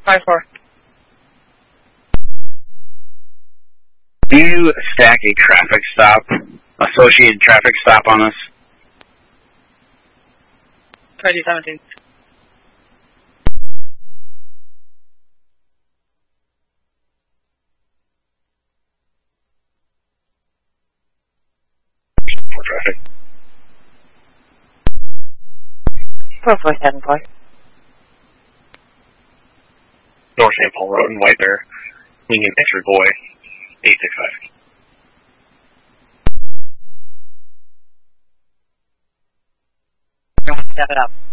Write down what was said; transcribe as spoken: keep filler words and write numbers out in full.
five four. Do you stack a traffic stop, associated traffic stop on us? twenty seventeen. For traffic. four four seven four. North Saint Paul Road in White Bear. Lincoln X-Ray Boy. eight six five. Step it up.